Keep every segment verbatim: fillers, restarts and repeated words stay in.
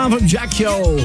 on from Jack Yo.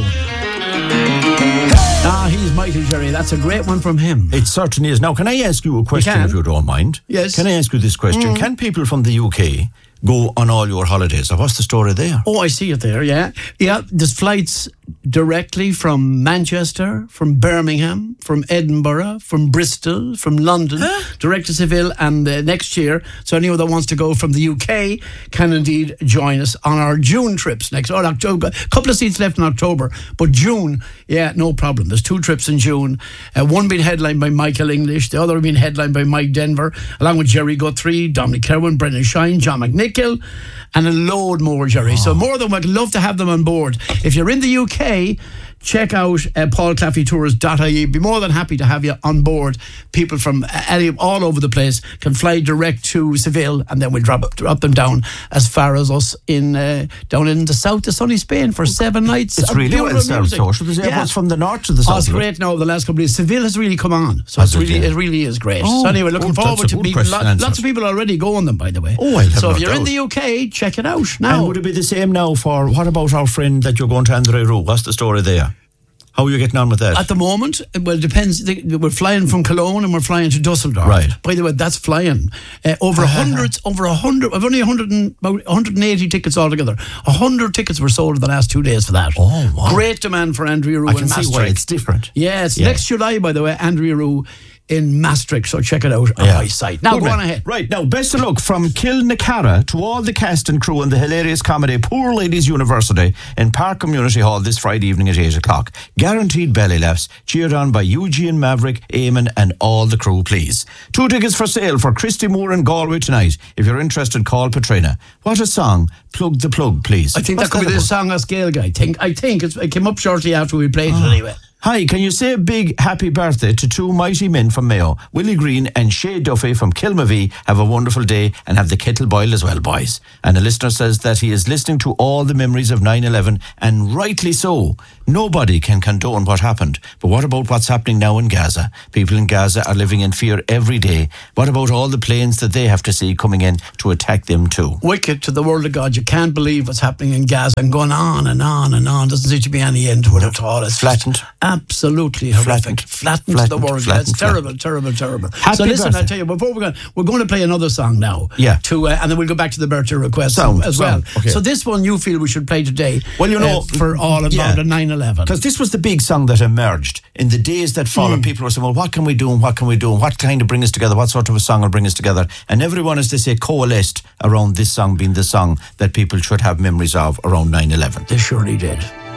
Ah, he's mighty, Jerry. That's a great one from him. It certainly is. Now, can I ask you a question, you if you don't mind? Yes. Can I ask you this question? Mm. Can people from the U K go on all your holidays? Or what's the story there? Oh, I see it there, yeah. Yeah, there's flights directly from Manchester, from Birmingham, from Edinburgh, from Bristol, from London, huh? direct to Seville, and uh, next year, so anyone that wants to go from the U K can indeed join us on our June trips next, or October. A couple of seats left in October, but June, yeah, no problem. There's two trips in June, uh, one being headlined by Michael English, the other being headlined by Mike Denver, along with Jerry Guthrie, Dominic Kerwin, Brendan Shine, John McNichol, and a load more, Jerry. Oh. So more than we'd love to have them on board. If you're in the U K, check out uh, paul claffey tours dot I E. Be more than happy to have you on board. People from uh, all over the place can fly direct to Seville, and then we'll drop drop them down as far as us in uh, down in the south of sunny Spain for seven nights. It's really well served, social. There's airports yeah. from the north to the south. Oh, it's great now. The last couple of days, Seville has really come on, so it's really, it really is great. Oh, so anyway, looking oh, forward to meeting lot, lots of people already going them, by the way. Oh, I have so no if you're doubt. in the U K, check it out now. And would it be the same now for what about our friend that you're going to André Roux? What's the story there? How are you getting on with that? At the moment, well, it depends. We're flying from Cologne and we're flying to Dusseldorf. Right. By the way, that's flying. Uh, over a hundred, over a hundred, I've only a hundred and, about one hundred eighty tickets altogether. A hundred tickets were sold in the last two days for that. Oh, wow. Great demand for Andrea Roux I and can see Maastricht. why it's different. Yeah, it's yeah. next July, by the way, Andrea Roux in Maastricht, so check it out on yeah. my site. Now, Good go man. on ahead. Right, now, best of luck from Kilnacara to all the cast and crew in the hilarious comedy Poor Ladies University in Park Community Hall this Friday evening at eight o'clock. Guaranteed belly laughs, cheered on by Eugene, Maverick, Eamon and all the crew, please. Two tickets for sale for Christy Moore in Galway tonight. If you're interested, call Patrina. What a song. Plug the plug, please. I think What's that could that be about? the song of Scale Guy. I think, I think it's, it came up shortly after we played oh. it anyway. Hi, can you say a big happy birthday to two mighty men from Mayo, Willie Green and Shay Duffy from Kilmavie? Have a wonderful day and have the kettle boiled as well, boys. And a listener says that he is listening to all the memories of nine eleven, and rightly so. Nobody can condone what happened, but what about what's happening now in Gaza? People in Gaza are living in fear every day. What about all the planes that they have to see coming in to attack them too? Wicked to the world of God. You can't believe what's happening in Gaza and going on and on and on. Doesn't seem to be any end to it at all. It's flattened. Absolutely horrific. Flattened. Flattened, Flattened. to the world. Flattened. It's terrible, terrible, terrible. Happy so listen, birthday. I'll tell you, before we're going, we're going to play another song now. Yeah. To uh, and then we'll go back to the birthday request Sound, as sound. well. Okay. So this one you feel we should play today. Well, you know, uh, for all about yeah. the nine eleven. Because this was the big song that emerged in the days that followed. Mm. People were saying, well, what can we do and what can we do and what kind of bring us together? What sort of a song will bring us together? And everyone, as they say, coalesced around this song being the song that people should have memories of around nine eleven. They surely did.